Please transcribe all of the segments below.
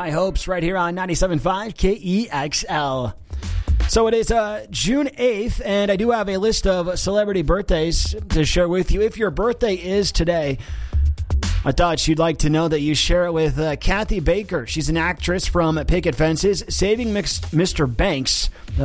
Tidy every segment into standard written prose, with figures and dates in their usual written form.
High Hopes right here on 97.5 KEXL. So it is June 8th, and I do have a list of celebrity birthdays to share with you. If your birthday is today, I thought you'd like to know that you share it with Kathy Baker. She's an actress from Picket Fences, Saving Mr. Banks,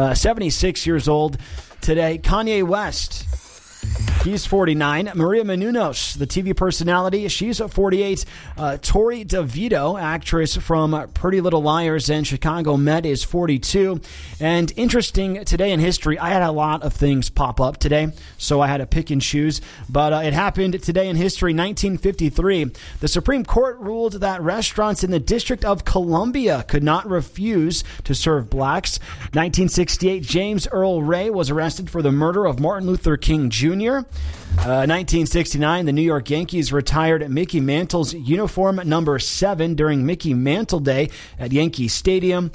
76 years old today. Kanye West, he's 49. Maria Menounos, the TV personality, she's 48. Tori DeVito, actress from Pretty Little Liars and Chicago Med, is 42. And interesting, today in history, I had a lot of things pop up today, so I had to pick and choose. But it happened today in history, 1953. The Supreme Court ruled that restaurants in the District of Columbia could not refuse to serve blacks. 1968, James Earl Ray was arrested for the murder of Martin Luther King Jr. 1969, the New York Yankees retired Mickey Mantle's uniform number 7 during Mickey Mantle Day at Yankee Stadium.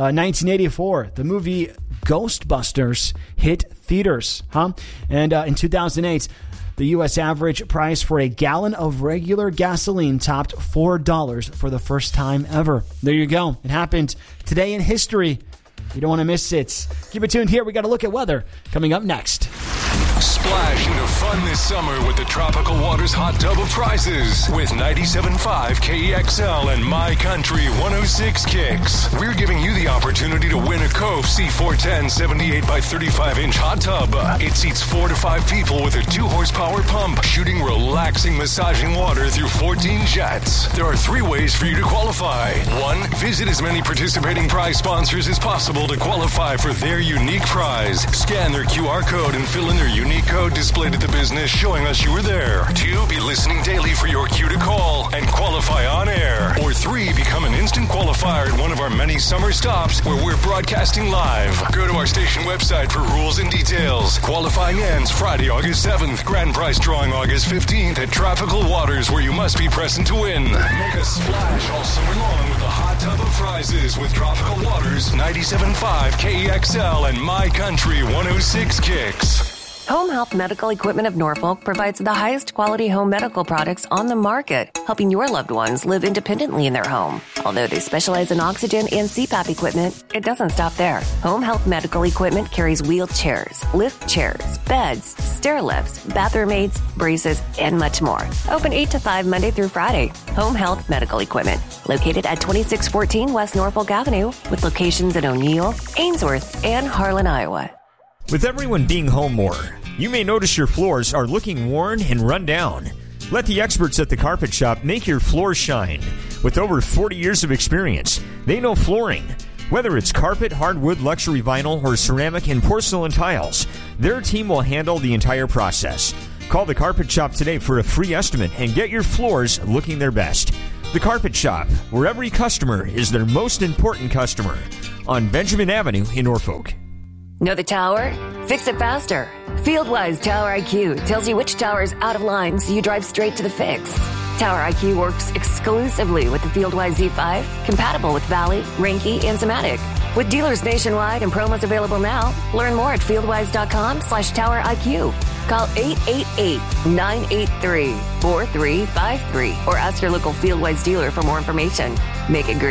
1984, the movie Ghostbusters hit theaters. And in 2008, the U.S. average price for a gallon of regular gasoline topped $4 for the first time ever. There you go. It happened today in history. You don't want to miss it. Keep it tuned here. We got a look at weather coming up next. Splash into fun this summer with the Tropical Waters Hot Tub of Prizes with 97.5 KEXL and My Country 106 Kicks. We're giving you the opportunity to win a Cove C410 78 by 35 inch hot tub. It seats 4 to 5 people with a 2 horsepower pump, shooting relaxing, massaging water through 14 jets. There are 3 ways for you to qualify. 1, visit as many participating prize sponsors as possible to qualify for their unique prize. Scan their QR code and fill in their unique code displayed at the business showing us you were there. 2, be listening daily for your cue to call and qualify on air. Or 3, become an instant qualifier at one of our many summer stops where we're broadcasting live. Go to our station website for rules and details. Qualifying ends Friday, August 7th. Grand prize drawing August 15th at Tropical Waters, where you must be present to win. Make a splash all summer long with the hot tub of prizes with Tropical Waters, 97.5 KEXL and My Country 106 Kicks. Home Health Medical Equipment of Norfolk provides the highest quality home medical products on the market, helping your loved ones live independently in their home. Although they specialize in oxygen and CPAP equipment, it doesn't stop there. Home Health Medical Equipment carries wheelchairs, lift chairs, beds, stair lifts, bathroom aids, braces, and much more. Open 8 to 5 Monday through Friday. Home Health Medical Equipment, located at 2614 West Norfolk Avenue, with locations in O'Neill, Ainsworth, and Harlan, Iowa. With everyone being home more, you may notice your floors are looking worn and run down. Let the experts at the Carpet Shop make your floors shine. With over 40 years of experience, they know flooring. Whether it's carpet, hardwood, luxury vinyl, or ceramic and porcelain tiles, their team will handle the entire process. Call the Carpet Shop today for a free estimate and get your floors looking their best. The Carpet Shop, where every customer is their most important customer. On Benjamin Avenue in Norfolk. Know the tower? Fix it faster. FieldWise Tower IQ tells you which tower is out of line so you drive straight to the fix. Tower IQ works exclusively with the FieldWise Z5, compatible with Valley, Renke, and Zematic. With dealers nationwide and promos available now, learn more at fieldwise.com/Tower IQ. Call 888-983-4353 or ask your local FieldWise dealer for more information. Make it green.